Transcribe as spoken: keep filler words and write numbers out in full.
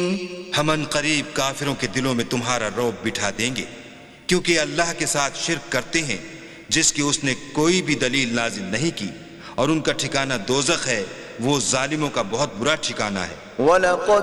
हम अनकरीब काफिरों के दिलों में तुम्हारा रौब बिठा देंगे, क्योंकि अल्लाह के साथ शिर्क करते हैं जिसकी उसने कोई भी दलील नाजिल नहीं की, और उनका ठिकाना दोज़ख है, वो जालिमों का बहुत बुरा ठिकाना है।